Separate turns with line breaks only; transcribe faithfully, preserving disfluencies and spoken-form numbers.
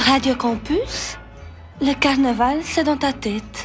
Radio Campus, le carnaval, c'est dans ta tête.